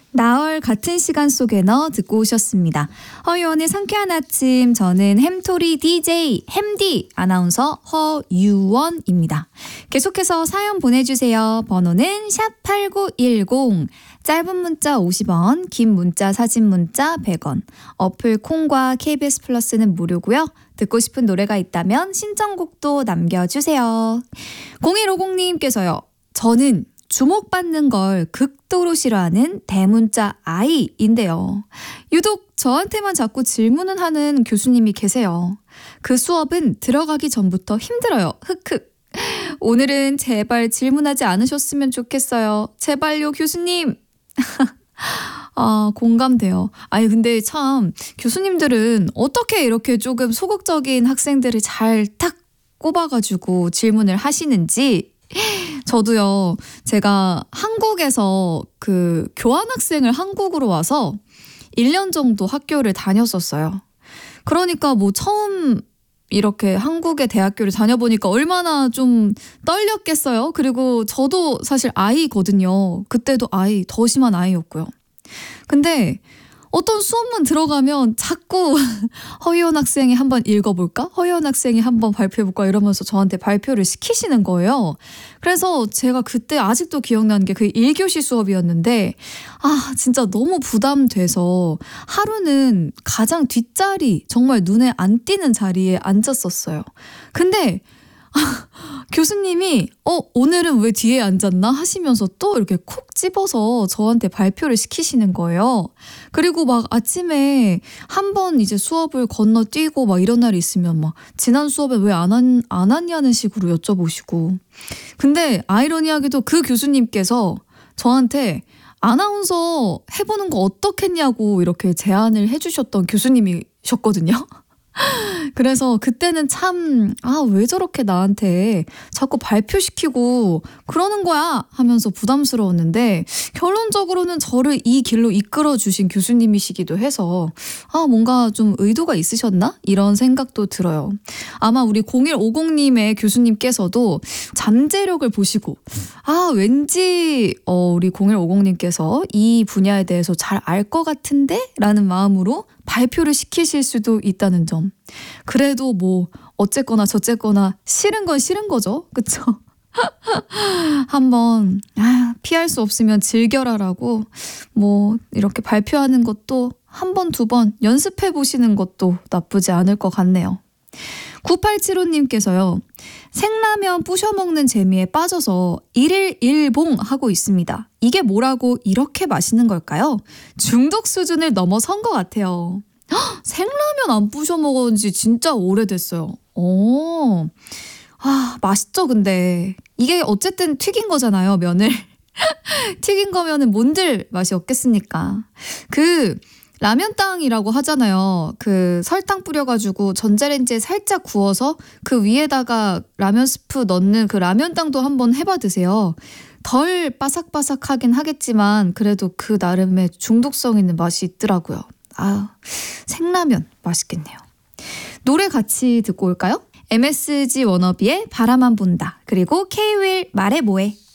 나얼 같은 시간 속에 너 듣고 오셨습니다. 허유원의 상쾌한 아침, 저는 햄토리 DJ 햄디 아나운서 허유원입니다. 계속해서 사연 보내주세요. 번호는 샵8910, 짧은 문자 50원, 긴 문자 사진 문자 100원, 어플 콩과 KBS 플러스는 무료고요. 듣고 싶은 노래가 있다면 신청곡도 남겨주세요. 0150님께서요. 저는 주목받는 걸 극도로 싫어하는 대문자 I인데요. 유독 저한테만 자꾸 질문을 하는 교수님이 계세요. 그 수업은 들어가기 전부터 힘들어요. 흑흑. 오늘은 제발 질문하지 않으셨으면 좋겠어요. 제발요, 교수님. 아, 공감돼요. 아니, 근데 참 교수님들은 어떻게 이렇게 조금 소극적인 학생들을 잘 탁 꼽아가지고 질문을 하시는지. 저도요, 제가 한국에서 그 교환학생을 한국으로 와서 1년 정도 학교를 다녔었어요. 그러니까 뭐 처음 이렇게 한국의 대학교를 다녀보니까 얼마나 좀 떨렸겠어요. 그리고 저도 사실 아이거든요. 그때도 아이, 더 심한 아이였고요. 근데 어떤 수업만 들어가면 자꾸 허유원 학생이 한번 읽어볼까? 허유원 학생이 한번 발표해볼까? 이러면서 저한테 발표를 시키시는 거예요. 그래서 제가 그때 아직도 기억나는 게 그 1교시 수업이었는데 아, 진짜 너무 부담돼서 하루는 가장 뒷자리, 정말 눈에 안 띄는 자리에 앉았었어요. 근데 교수님이 오늘은 왜 뒤에 앉았나 하시면서 또 이렇게 콕 집어서 저한테 발표를 시키시는 거예요. 그리고 막 아침에 한 번 이제 수업을 건너뛰고 막 이런 날이 있으면 막 지난 수업에 왜 안 왔냐는 식으로 여쭤보시고. 근데 아이러니하게도 그 교수님께서 저한테 아나운서 해보는 거 어떻겠냐고 이렇게 제안을 해주셨던 교수님이셨거든요. 그래서 그때는 참, 왜 저렇게 나한테 자꾸 발표시키고 그러는 거야 하면서 부담스러웠는데 결론적으로는 저를 이 길로 이끌어 주신 교수님이시기도 해서 뭔가 좀 의도가 있으셨나? 이런 생각도 들어요. 아마 우리 0150님의 교수님께서도 잠재력을 보시고 왠지 우리 0150님께서 이 분야에 대해서 잘 알 것 같은데? 라는 마음으로 발표를 시키실 수도 있다는 점. 그래도 뭐 어쨌거나 저쨌거나 싫은 건 싫은 거죠. 그쵸? 한번 피할 수 없으면 즐겨라라고 뭐 이렇게 발표하는 것도 한 번, 두 번 연습해 보시는 것도 나쁘지 않을 것 같네요. 9875님께서요. 생라면 부셔먹는 재미에 빠져서 1일 1봉 하고 있습니다. 이게 뭐라고 이렇게 맛있는 걸까요? 중독 수준을 넘어선 것 같아요. 생라면 안 부셔 먹은 지 진짜 오래됐어요. 맛있죠. 근데 이게 어쨌든 튀긴 거잖아요, 면을. 튀긴 거면은 뭔들 맛이 없겠습니까? 그 라면땅이라고 하잖아요. 그 설탕 뿌려가지고 전자레인지에 살짝 구워서 그 위에다가 라면 스프 넣는 그 라면땅도 한번 해봐 드세요. 덜 바삭바삭하긴 하겠지만 그래도 그 나름의 중독성 있는 맛이 있더라고요. 생라면 맛있겠네요. 노래 같이 듣고 올까요? MSG 워너비의 바라만 본다. 그리고 K-윌 말해 뭐해.